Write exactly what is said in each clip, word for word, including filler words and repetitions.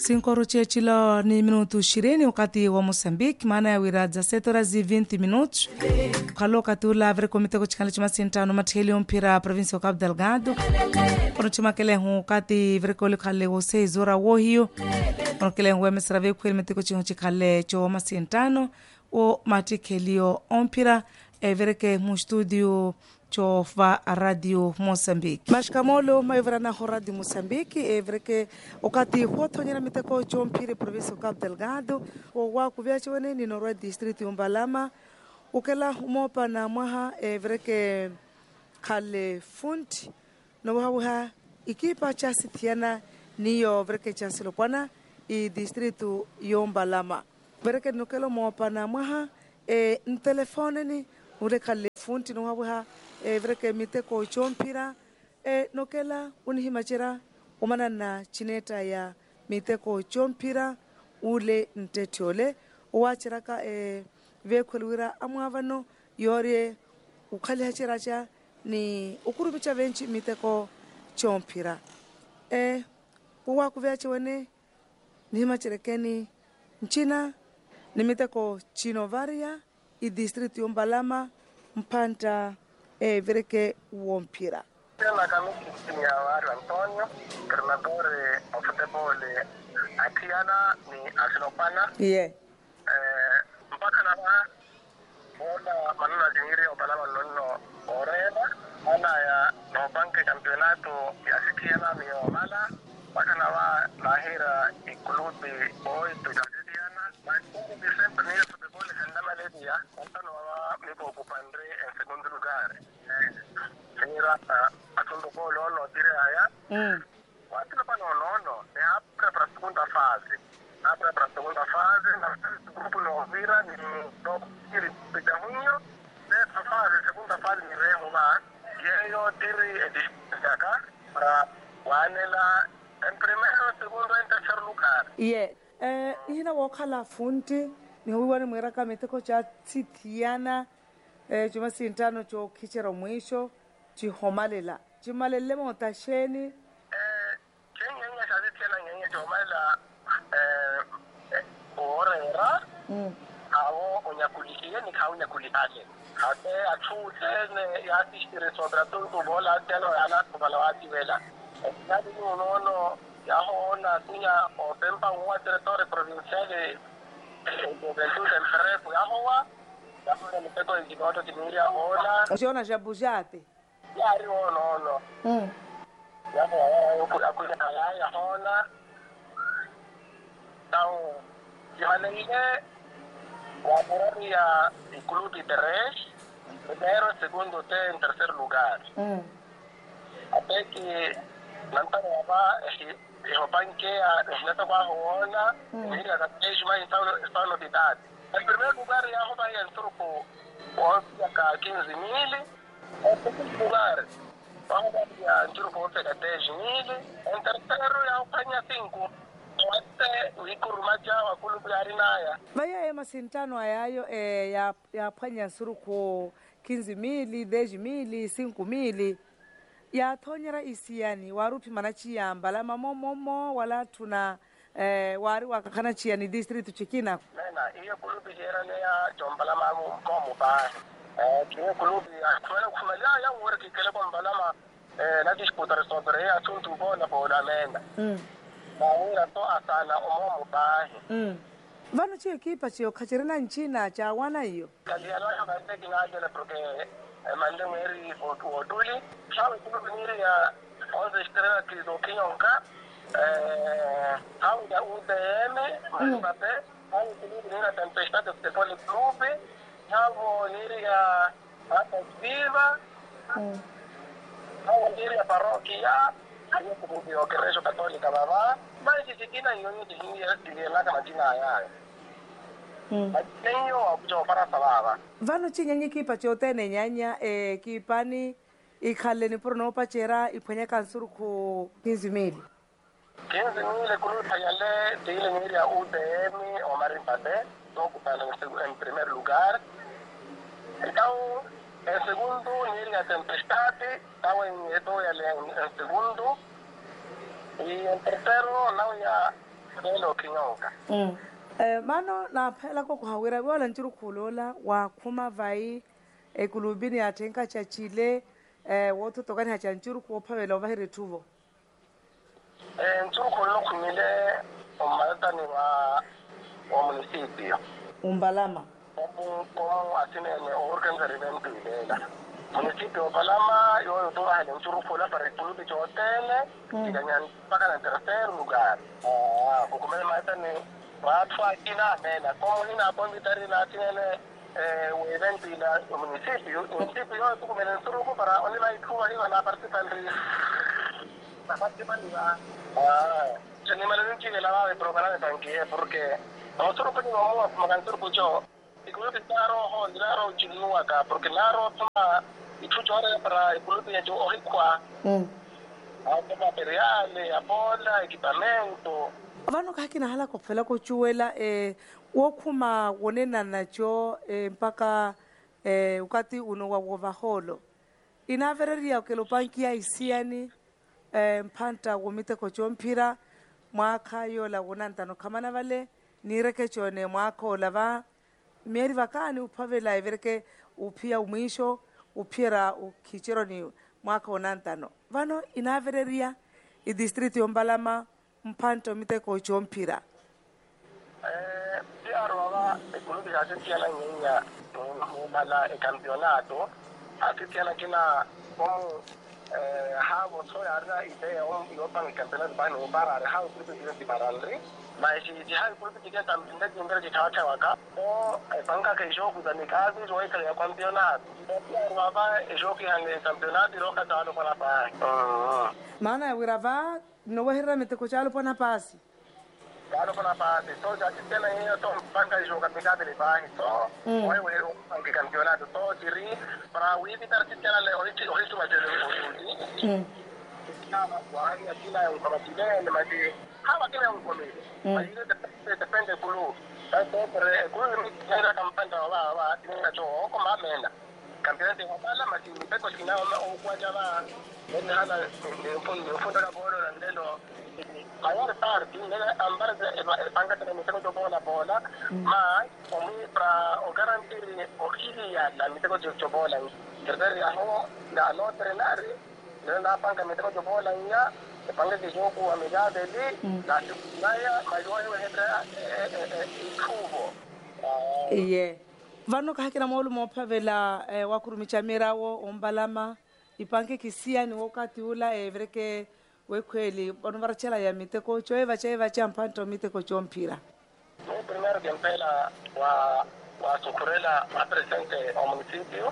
Cinco ruchechilo ni minuto ishirini wakati wa Mozambique, maana ya wiraza sete horas e vinte minutos. Kalo katula vre komite kuchikana chima sintano matiheli mpira provinsi wa Cabo Delgado. Kono chima kele hu kati vre kole kale wo seis hora wo hiyo. Kono kele hu emesra ve kwele metiko chiho chikale cho masintano o matikelio mpira e vre ke mu studio cho fa radio Mozambique. Mashkamolo maivra ho radio Mozambique e vreke wakati hoto nyana miteko cho mpire province Cabo Delgado o wa kuvyacho wene ni Norwa district Umbalama ukela umopa na mwaha e vreke kale funt no waha ikipa cha sitiana niyo vreke cha silopana i district Umbalama vreke nokelo mopa na mwaha e ntelefone ni ule kale funt no waha e vreke miteko chompira e nokela unihimachira umana na chineta ya miteko chompira ule ntetiole uwachiraka e vekulwira amwavano yore ukhali hachiracha ni ukurubicha venchi miteko chompira e uwa kuvyache wene nihimachirekeni nchina ni miteko chinovaria i district Umbalama mpanta e vereke uompira. La camisa ni Awario Antonio, coordinatore of football Atiana ni Asinopana. Yeah. Eh, mpaka na bona manana jingiri Umbalama nono orena, ana ya no banke campeonato ya Atiana ni Omala, mpaka na wa lahira ikulubi boy tujadiana. Mas de sempre ni football sendama ledia, antano wa nipo kupandre en segundo lugar. Señora, atundo ko lolo dire aya. Mm. Watu pa no no, e apre para segunda fase. Apre para segunda fase, na grupo no vira ni do kiri pita hunyo. Nessa fase, segunda fase ni remo ba. Yeyo tiri edisaka para wanela en primero, segundo en tercer lugar. Yeah. Eh, hina wakala funti ni huwa ni mwera kameteko cha titiana eh chuma sintano cho kichero mwisho chihomalela chimalele motasheni eh chenye shazi tena nyenye chomala eh orera mm awo onyakulikie ni kaunya kulipale ate atutene ya tishire sobra tuntu bola teno yana kubalawati vela nadi unono ya hoona tunya opempa un territorio provinciale do Ventura del Ferrepo ya hoa ya hoona miteko injimoto timiria hoona usiona jabujate ya ri ono ono mm ya hoa akuja ya ya hoona tao jihanele wa porari ya club de tres primero segundo te en tercer lugar mm até que nantara ba eu banquei a neta com a Rona, mira da três mais então está novidade. Em primeiro lugar, a Rona entrou com o quinze mil, em segundo lugar, a Rona entrou com dez mil, em terceiro, a Rona cinco. Até o Icuru Majau, a Clube Arinaya. Vai aí masintano ayayo eh ya ya panya suruko quinze mil, dez mil, cinco mil. Ya thonyera isiani warupi manachi ya Umbalama momomo wala tuna eh wari wakakana chia ni district chikina nena iyo kulubi hera ne ya Umbalama momo ba eh kiyo kulubi atwala kumalia ya worki kele kwa Umbalama eh na disputa sobre ya tuntu bona bona mena mm na wira to asana omomo ba mm vano chi ekipa chi okachirina nchina cha wana hiyo kalia la ba ndege na jela porque mande meri oduli sabe tudo venir ya onde estrela que do Quinhonca eh ao da U D M mas até ao tudo venir a tempestade de pole clube ao venir ya a viva ao venir a paróquia aí como que o igreja católica baba mas se tiene yo ni de la kamatina ya Mm. Tenyo abujo para sababa. Vano chinyanyi kipa chotene nyanya eh kipani ikhaleni porno pachera iphenya kansuru ko quinze mil. quinze mil kulu tayale dile miri ya U D M o Marimpate, ocupando en primer lugar. Então, en segundo miri ya Tempestade, estaba en esto en segundo. Y en tercero, no ya lelo kinyoka mm eh mano na phela ko kuhawira wala nturu khulola wa khuma vai ekulubini ya thenka cha chile eh wotho tokani ha nturu ko phavela wa hire thuvo eh nturu ko lo khumile umatani wa wa municipio umbalama como como asinene organizar evento ilela municipio Umbalama yo to hale nturu ko la para club de hotel kiganyan paka na tercer lugar ah kukumele matani watu akina mena como ina bonitari na tinele eh evento ila municipio municipio yo kukumele nturu ko para oni la ikuwa hiyo na participar na participar ah jeni malarin ki la va programa de tanque porque nosotros pedimos magantur pucho ikulu bitaro ho ndaro chinua ka porque laro tuma itucho hora para ikulu ya jo ohikwa mm au materiale abola equipamento vano ka kina hala ko phela ko chuela eh wo khuma wonena nacho eh mpaka eh ukati uno wa govaholo ina vereria ke lo banki ya isiani eh mphanta gomite ko chomphira mwakha yo la gonantano khamana vale ni reke chone mwakho lava meri vakani uphavela ivereke uphia umwisho uphira ukhichero ni mwakho onantano vano ina vereria i district yombalama mphanto miteko chomphira eh diaro va ikulu ya senti ala nyenya mo mala e campeonato atitiana kina como eh hawo so yarda idea on yo pan campeonato ba no para hawo kudu di baralri ma shi ji hawo kudu di kan da jingar ji ta waka o banka kai shoku da ni kazi zo kai ya campeonato diaro va e shoki hange campeonato ro ka talo para pa mana wirava no wahira miteko chalo pona pasi Claro, con la parte, todo ya que tiene ahí, todo banca y juega mi casa de bajo, todo, hoy voy a un campeonato, todo, chirri, para hoy evitar que tenga le hoy hoy su madre hoy hoy. Nada, guay, aquí la un comatible, le mandé, ah, aquí la un cometible. Ahí depende depende del club. Entonces, pero el club era campaña, va, va, tiene una choco, como más mena. Campeonato de Opala, más si me pego si nada, o cuál va, en hala, en fondo, en fondo la bola, andelo. Mayor parte nella ambare e banca che mi tengo bola bola ma come para o garantire o chilia la mi tengo gioco bola per dare a ho la notte nare nella banca mi tengo bola ya e banca di gioco amigate lì la ya ma io ho entra il cubo iye vano ka hakina molo mo phavela wa kurumicha mirawo ombalama ipanke kisia ni wakati ula evreke wekweli bano varachela ya miteko choeva cheva cha mphanto miteko chomphira no primero que empela wa wa sukurela a presente ao municipio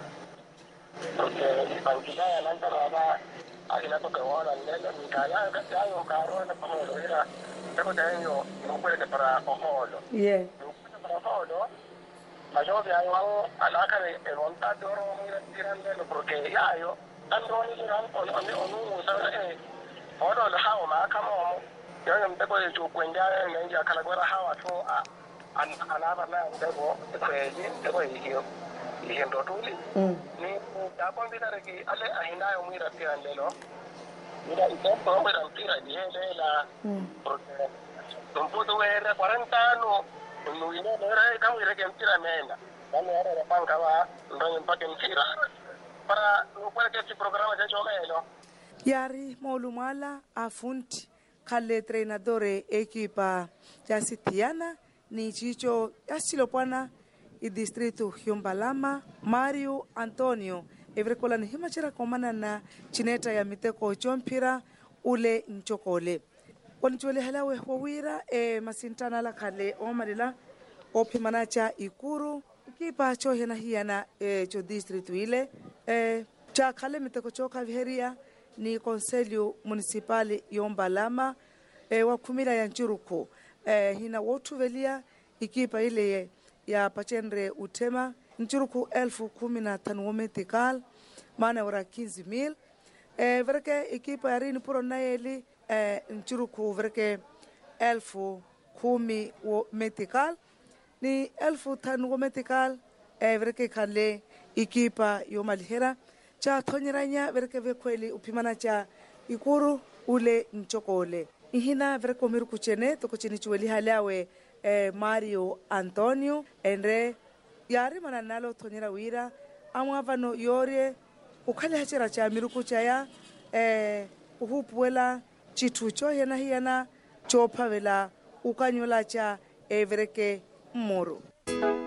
porque banquilla ya nanta va akina to que ahora nelo ni kaya ka ya yo carro na como lo era pero tengo no puede para ojolo yeah no puede para ojolo mayor de ayo alaka de montador mira tirando porque ya yo tanto ni ran on on on usa eh Odo la hawa ma kama mo yo mbe ko ju kwenda ne ja kala gora hawa to an alaba na ndego ko yi ko yi yi ndo tuli ni da kon bi dare ki ale ahina yo mira ti andelo mira ito ko mo ran tira ni ele la porque non puedo ver cuarenta años no vino no era kama ire que tira mena dale ahora la banca va ndo empate tira para no puede que este programa ya yo melo yari maulumala afunti khale treinadore ekipa ya sitiana ni chicho yasilopwana i distrito Hyombalama Mario Antonio evrekola ni himachira komana na chineta ya miteko chomphira ule nchokole konchole halawe wawira e masintana la khale omalila ophimana cha ikuru kipa cho hena hiana e cho distrito ile e cha khale miteko choka viheria ni Conselho Municipal Yombalama e wa kumila ya Nchuruko e hina wotu velia ikipa ile ya pachenre utema Nchuruko elfu kumi na tano metikal maana ora quinze mil e verke ikipa ya rini puro na eli e Nchuruko verke elfu kumi metikal ni elfu tano metikal e verke kale ikipa yomalihera cha thonyeranya verke vekweli upimana cha ikuru ule nchokole ihina vere komiru kuchene toko chini chueli halawe eh, Mario Antonio endre yari mananalo tonyera wira amwavano yore ukhale hachira cha miru kuchaya eh, uhupuela chitucho hena hiyana chophavela ukanyola cha evereke mmoro.